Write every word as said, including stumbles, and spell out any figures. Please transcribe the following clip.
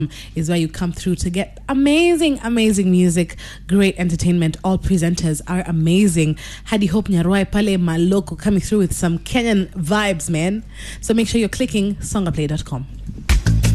is where you come through to get amazing, amazing music, great entertainment. All presenters are amazing. Hadi Hope Nyarwai Pale Maloko coming through with some Kenyan vibes, man. So make sure you're clicking songaplay dot com.